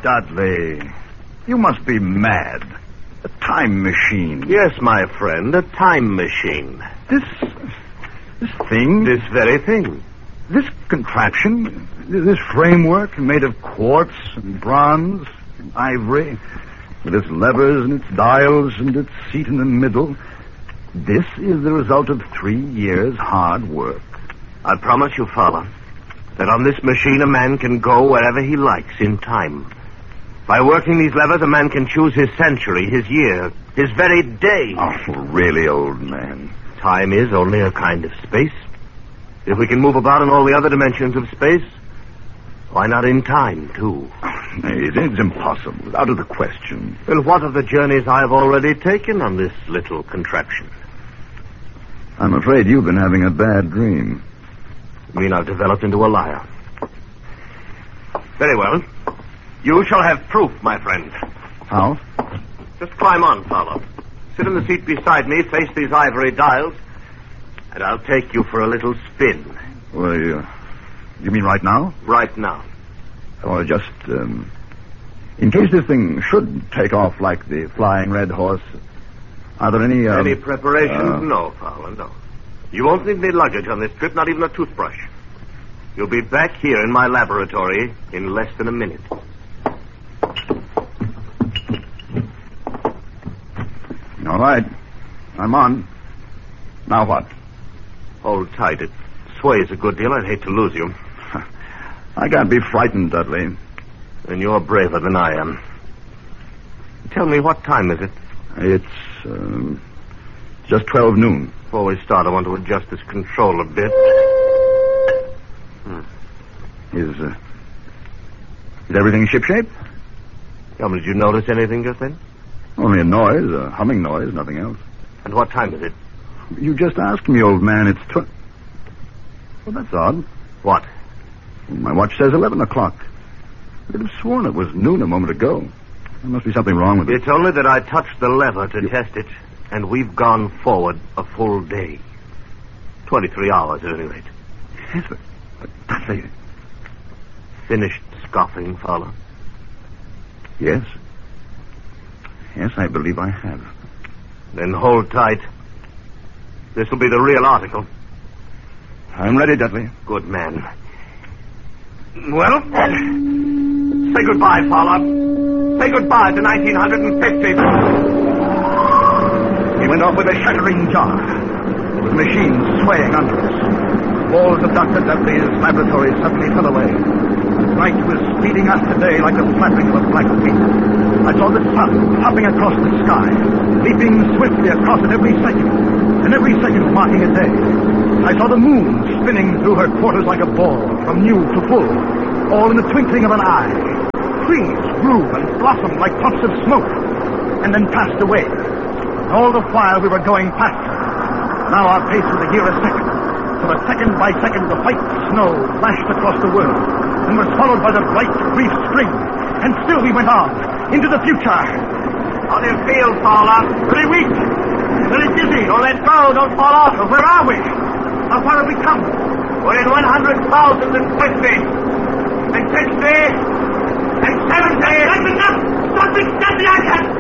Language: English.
Dudley, you must be mad. A time machine. Yes, my friend, a time machine. This thing? This very thing. This contraption? This framework made of quartz and bronze and ivory, with its levers and its dials and its seat in the middle. This is the result of 3 years' hard work. I promise you, Fowler, that on this machine a man can go wherever he likes in time. By working these levers, a man can choose his century, his year, his very day. Oh, really, old man? Time is only a kind of space. If we can move about in all the other dimensions of space, why not in time, too? It's impossible. Out of the question. Well, what of the journeys I've already taken on this little contraption? I'm afraid you've been having a bad dream. You mean I've developed into a liar? Very well. You shall have proof, my friend. How? Just climb on, Fowler. Sit in the seat beside me, face these ivory dials, and I'll take you for a little spin. Well, you mean right now? Right now. Or just, in case this thing should take off like the Flying Red Horse, are there any, Any preparations? No, Fowler, no. You won't need any luggage on this trip, not even a toothbrush. You'll be back here in my laboratory in less than a minute. All right. I'm on. Now what? Hold tight. It sways a good deal. I'd hate to lose you. I can't be frightened, Dudley. Then you're braver than I am. Tell me, what time is it? It's, just 12 noon. Before we start, I want to adjust this control a bit. Is everything shipshape? Tell me, did you notice anything just then? Only a noise, a humming noise, nothing else. And what time is it? You just asked me, old man. It's Well, that's odd. What? My watch says 11 o'clock. I could have sworn it was noon a moment ago. There must be something wrong with it. It's only that I touched the lever to test it, and we've gone forward a full day. 23 hours, at any rate. Yes, but Dudley... Finished scoffing, Fowler? Yes. Yes, I believe I have. Then hold tight. This will be the real article. I'm ready, Dudley. Good man. Well, say goodbye, Fowler. Say goodbye to 1950. He went off with a shattering jar. There was a machine swaying under us. The walls of Dr. Dudley's laboratory suddenly fell away. Night was speeding us today like the flapping of a black wing. I saw the sun hopping across the sky, leaping swiftly across it every second, and every second marking a day. I saw the moon spinning through her quarters like a ball, from new to full, all in the twinkling of an eye. Trees grew and blossomed like puffs of smoke, and then passed away. And all the while we were going faster. Now our pace was a year a second. So that second by second the white snow lashed across the world, and was followed by the bright, brief spring. And still we went on, into the future. How do you feel, Fowler? Very weak, very dizzy. Don't let go, don't fall off. Where are we? How far have we come? We're in 100,050, and 60, and 70. That's enough! Something, Dudley, I can't